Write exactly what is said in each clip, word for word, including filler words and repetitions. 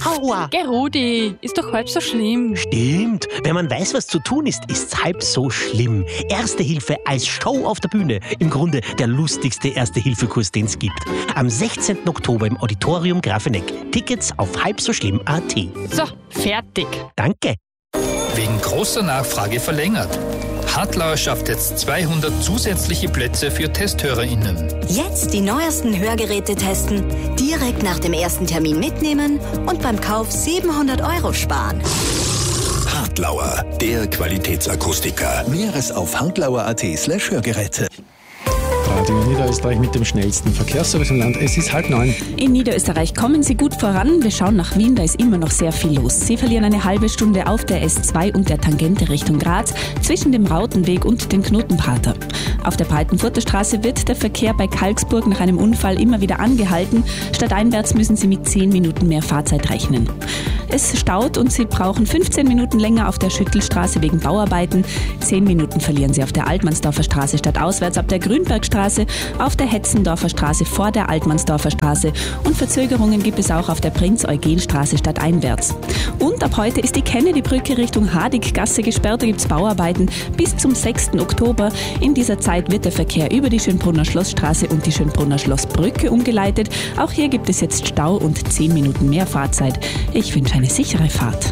Aua! Geh, Rudi, ist doch halb so schlimm. Stimmt. Wenn man weiß, was zu tun ist, ist's halb so schlimm. Erste Hilfe als Show auf der Bühne. Im Grunde der lustigste Erste-Hilfe-Kurs, den es gibt. Am sechzehnten Oktober im Auditorium Grafeneck. Tickets auf halbsoschlimm punkt at. So, fertig. Danke. Wegen großer Nachfrage verlängert. Hartlauer schafft jetzt zweihundert zusätzliche Plätze für TesthörerInnen. Jetzt die neuesten Hörgeräte testen, direkt nach dem ersten Termin mitnehmen und beim Kauf siebenhundert Euro sparen. Hartlauer, der Qualitätsakustiker. Mehres auf hartlauer punkt at slash Hörgeräte. Radio Niederösterreich mit dem schnellsten Verkehrsservice im Land. Es ist halb neun. In Niederösterreich kommen Sie gut voran. Wir schauen nach Wien, da ist immer noch sehr viel los. Sie verlieren eine halbe Stunde auf der S zwei und der Tangente Richtung Graz zwischen dem Rautenweg und dem Knotenpater. Auf der Breitenfurter Straße wird der Verkehr bei Kalksburg nach einem Unfall immer wieder angehalten. Stadteinwärts müssen Sie mit zehn Minuten mehr Fahrzeit rechnen. Es staut und Sie brauchen fünfzehn Minuten länger auf der Schüttelstraße wegen Bauarbeiten. zehn Minuten verlieren Sie auf der Altmannsdorfer Straße stadtauswärts ab der Grünbergstraße, auf der Hetzendorfer Straße vor der Altmannsdorfer Straße und Verzögerungen gibt es auch auf der Prinz-Eugen-Straße stadteinwärts. Und ab heute ist die Kennedy-Brücke Richtung Hadiggasse gesperrt, da gibt es Bauarbeiten bis zum sechsten Oktober. In dieser Zeit wird der Verkehr über die Schönbrunner Schlossstraße und die Schönbrunner Schlossbrücke umgeleitet. Auch hier gibt es jetzt Stau und zehn Minuten mehr Fahrzeit. Ich wünsche eine sichere Fahrt.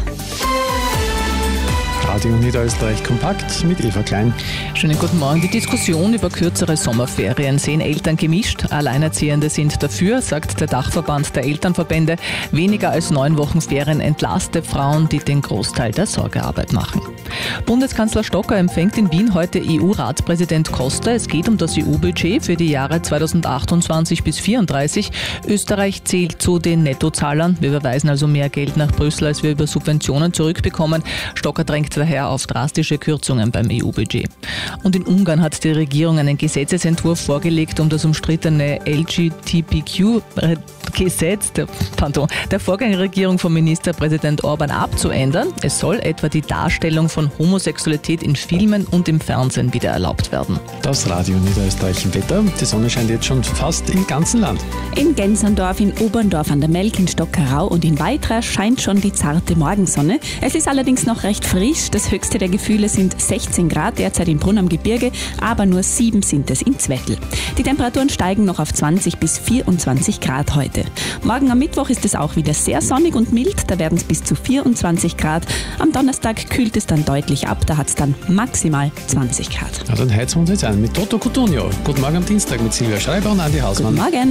Radio Niederösterreich kompakt mit Eva Klein. Schönen guten Morgen. Die Diskussion über kürzere Sommerferien sehen Eltern gemischt. Alleinerziehende sind dafür, sagt der Dachverband der Elternverbände. Weniger als neun Wochen Ferien entlastet Frauen, die den Großteil der Sorgearbeit machen. Bundeskanzler Stocker empfängt in Wien heute E U-Ratspräsident Costa. Es geht um das E U-Budget für die Jahre zweitausendachtundzwanzig bis vierunddreißig. Österreich zählt zu den Nettozahlern. Wir überweisen also mehr Geld nach Brüssel, als wir über Subventionen zurückbekommen. Stocker drängt daher auf drastische Kürzungen beim E U-Budget. Und in Ungarn hat die Regierung einen Gesetzesentwurf vorgelegt, um das umstrittene L G B T Q-Gesetz der, pardon, der Vorgängerregierung von Ministerpräsident Orban abzuändern. Es soll etwa die Darstellung von Homosexualität in Filmen und im Fernsehen wieder erlaubt werden. Das Radio Niederösterreich im Wetter. Die Sonne scheint jetzt schon fast im ganzen Land. In Gensandorf, in Oberndorf an der Melk, in Stockerau und in Weitra scheint schon die zarte Morgensonne. Es ist allerdings noch recht frisch. Das höchste der Gefühle sind sechzehn Grad derzeit in Brunn am Gebirge, aber nur sieben sind es in Zwettl. Die Temperaturen steigen noch auf zwanzig bis vierundzwanzig Grad heute. Morgen am Mittwoch ist es auch wieder sehr sonnig und mild, da werden es bis zu vierundzwanzig Grad. Am Donnerstag kühlt es dann deutlich ab, da hat es dann maximal zwanzig Grad. Ja, dann heizen wir uns jetzt ein mit Toto Cutugno. Guten Morgen am Dienstag mit Silvia Schreiber und Andi Hausmann. Guten Morgen.